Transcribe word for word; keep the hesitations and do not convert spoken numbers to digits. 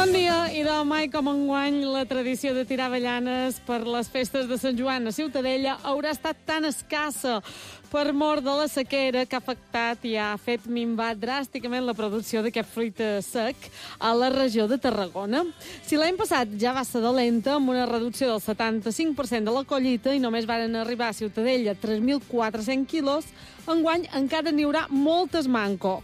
Bon dia, i demà i com enguany la tradició de tirar avellanes per les festes de Sant Joan a Ciutadella haurà estat tan escassa per mort de la sequera que ha afectat i ha fet minvar dràsticament la producció d'aquest fruit sec a la regió de Tarragona. Si l'any passat ja va ser dolenta, amb una reducció del setanta-cinc per cent de la collita i només varen arribar a Ciutadella tres mil quatre-cents quilos, enguany encara n'hi haurà moltes manco.